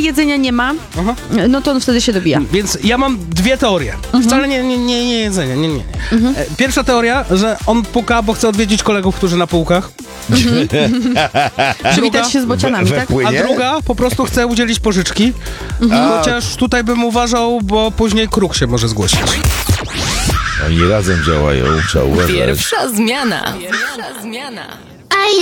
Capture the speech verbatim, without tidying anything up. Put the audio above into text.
jedzenia nie ma, Aha. no to on wtedy się dobija. Więc ja mam dwie teorie. Mhm. Wcale nie, nie, nie, nie jedzenie, nie, nie. nie. Mhm. Pierwsza teoria, że on puka, bo chce odwiedzić kolegów, którzy na półkach. Przywitać się z bocianami, We- we tak? pły- A Nie? druga po prostu chce udzielić pożyczki. Chociaż tutaj bym uważał, bo później kruk się może zgłosić. Oni razem działają, trzeba uważać. Pierwsza zmiana. Pierwsza zmiana. A